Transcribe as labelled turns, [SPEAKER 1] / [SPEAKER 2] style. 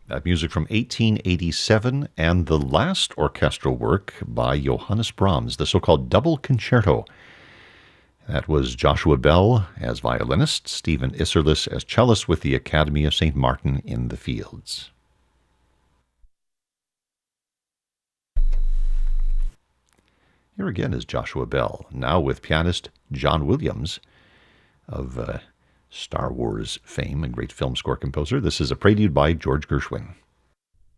[SPEAKER 1] That music from 1887, and the last orchestral work by Johannes Brahms, the so-called Double Concerto. That was Joshua Bell as violinist, Stephen Isserlis as cellist with the Academy of St. Martin in the Fields. Here again is Joshua Bell, now with pianist John Williams of Star Wars fame and great film score composer. This is a prelude by George Gershwin.